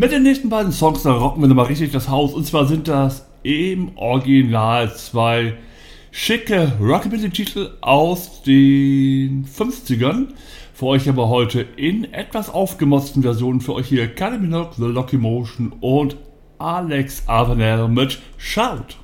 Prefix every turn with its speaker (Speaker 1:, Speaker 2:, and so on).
Speaker 1: Mit den nächsten beiden Songs, da rocken wir nochmal richtig das Haus. Und zwar sind das im Original zwei schicke Rockabilly-Titel aus den 50ern. Für euch aber heute in etwas aufgemotzten Versionen. Für euch hier Kylie Minogue, The Locomotion und Alex Avenel mit Shout.